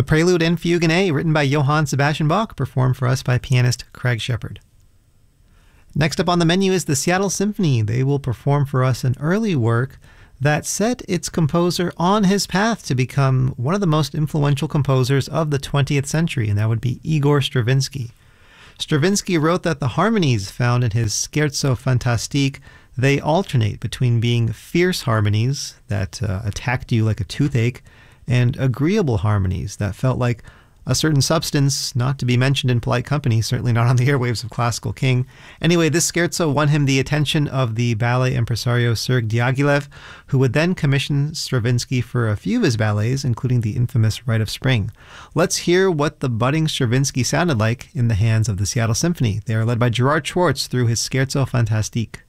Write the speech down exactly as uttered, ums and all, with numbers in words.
Prelude and Fugue in A, written by Johann Sebastian Bach, performed for us by pianist Craig Shepard. Next up on the menu is the Seattle Symphony. They will perform for us an early work that set its composer on his path to become one of the most influential composers of the twentieth century, and that would be Igor Stravinsky. Stravinsky wrote that the harmonies found in his Scherzo Fantastique, they alternate between being fierce harmonies that uh, attacked you like a toothache and agreeable harmonies that felt like a certain substance not to be mentioned in polite company, certainly not on the airwaves of Classical King. Anyway, this scherzo won him the attention of the ballet impresario Serge Diaghilev, who would then commission Stravinsky for a few of his ballets, including the infamous Rite of Spring. Let's hear what the budding Stravinsky sounded like in the hands of the Seattle Symphony. They are led by Gerard Schwartz through his Scherzo Fantastique.